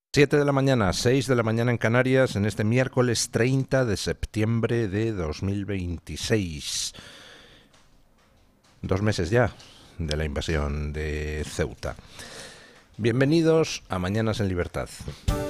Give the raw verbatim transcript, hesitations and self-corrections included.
Siete de la mañana, seis de la mañana en Canarias, en este miércoles treinta de septiembre de dos mil veintiséis. Dos meses ya de la invasión de Ceuta. Bienvenidos a Mañanas en Libertad.